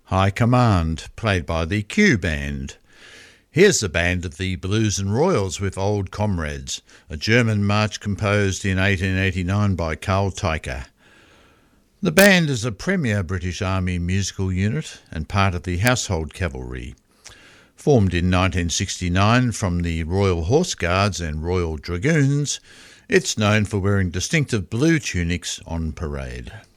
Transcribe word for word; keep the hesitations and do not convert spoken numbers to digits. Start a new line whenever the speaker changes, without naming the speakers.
High Command, played by the Q Band. Here's the band of the Blues and Royals with Old Comrades, a German march composed in eighteen eighty-nine by Carl Teicher. The band is a premier British Army musical unit and part of the Household Cavalry. Formed in nineteen sixty-nine from the Royal Horse Guards and Royal Dragoons, it's known for wearing distinctive blue tunics on parade.